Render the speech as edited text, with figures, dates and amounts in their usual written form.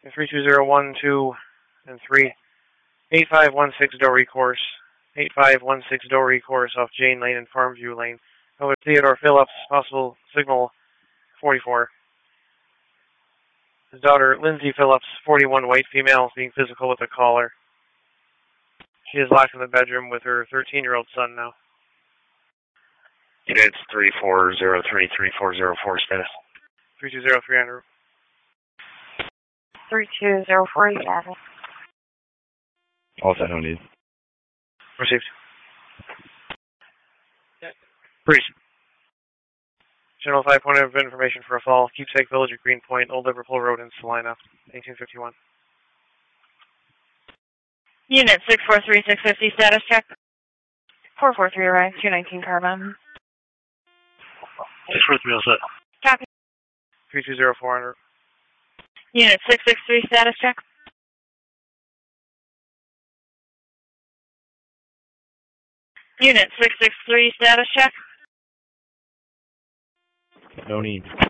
32012 and 3. 8516 Dory course. 8516 Dory course off Jane Lane and Farmview Lane. Over Theodore Phillips, possible signal 44. His daughter, Lindsay Phillips, 41, white female, being physical with a caller. She is locked in the bedroom with her 13-year-old son now. Units 3403, 3404 status. 3203 en route. 3204 status. All set, no need. Received. Breeze. General 5 point of information for a fall. Keepsake Village at Greenpoint, Old Liverpool Road in Salina, 1851. Unit 643-650, status check. 443 arrived, 219 carbon. 643 all set. Copy. 3204 en route. Unit 663, status check. Unit 663, status check. No need.